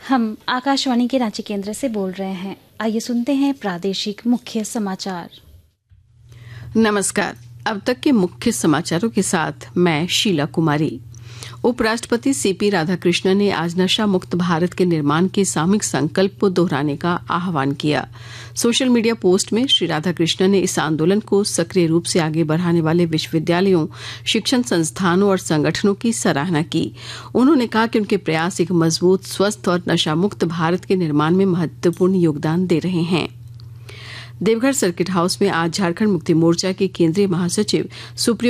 हम आकाशवाणी के रांची केंद्र से बोल रहे हैं। आइए सुनते हैं प्रादेशिक मुख्य समाचार। नमस्कार। अब तक के मुख्य समाचारों के साथ मैं शीला कुमारी। उपराष्ट्रपति सीपी राधाकृष्णन ने आज नशा मुक्त भारत के निर्माण के सामूहिक संकल्प को दोहराने का आह्वान किया। सोशल मीडिया पोस्ट में श्री राधाकृष्णन ने इस आंदोलन को सक्रिय रूप से आगे बढ़ाने वाले विश्वविद्यालयों, शिक्षण संस्थानों और संगठनों की सराहना की। उन्होंने कहा कि उनके प्रयास एक मजबूत, स्वस्थ और नशा मुक्त भारत के निर्माण में महत्वपूर्ण योगदान दे रहे हैं। देवघर सर्किट हाउस में आज झारखंड मुक्ति मोर्चा के केंद्रीय महासचिव सुप्रियो